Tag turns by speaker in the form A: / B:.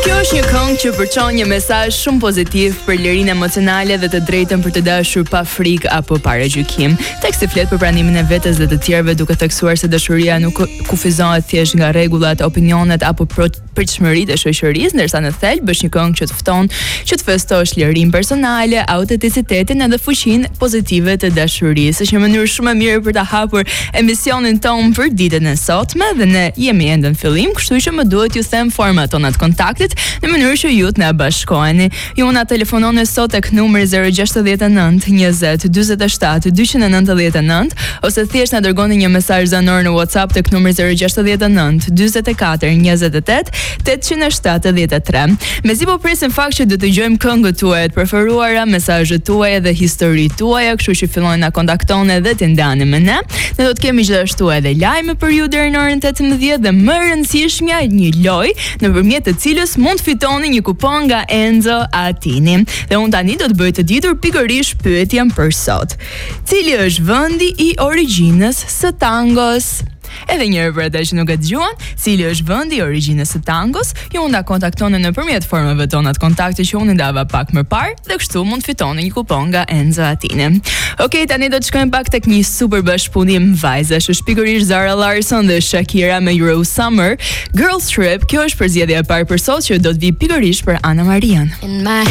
A: Kjo është një këngë që përçon një mesazh shumë pozitiv për lirinë emocionale dhe të drejtën për të dashur pa frikë apo paragjykim. Teksti flet për pranimin e vetes dhe të tjerëve, duke theksuar se dashuria nuk kufizohet thjesht nga rregullat, opinionet apo pritshmëritë e shoqërisë, ndërsa në thelb është një këngë që të fton që të festosh lirinë personale, autenticitetin edhe fuqinë pozitive të dashurisë. Është një mënyrë shumë e mirë për ta hapur emisionin ton për ditën e sotme dhe ne jemi ende në fillim, kështu që më duhet ju them format tona të kontaktit në mënyrë që ju të na bashkoheni. Ju na telefononi sot tek numri 069 20 47 299 ose thjesht na dërgoni një mesazh zanor në WhatsApp tek numri 069 44 28 873. Mezi po presim fakt që do të dëgjojmë këngët tuaja të preferuara, mesazhet tuaja dhe historitë tuaja, kështu që filloni na kontaktoni dhe të ndani me ne. Ne do të kemi gjithashtu edhe lajme për ju deri në orën 18 dhe më e rëndësishmja një lojë nëpërmjet të cilës mund të fitoni një kupon nga Enzo Attini. Dhe unë tani do të bëj të ditur pikërisht pyetjen për sot. Cili është vendi i origjinës së tangos? Edhe njërë për ata që nuk e dëgjuan, cili është vendi i origjinës së tangos, ju mund ta kontaktoni nëpërmjet formave tona të kontaktit që unë ndava pak më parë, dhe kështu mund të fitoni një kupon nga Enzo Attini. Okej, tani do të shkojmë pak tek një super bashkëpunim vajzash. Është pikërisht Zara Larsson dhe Shakira me Euro Summer Girls Trip. Kjo është përzgjedhja e parë për sot që do të vi pikërisht për Ana Marian.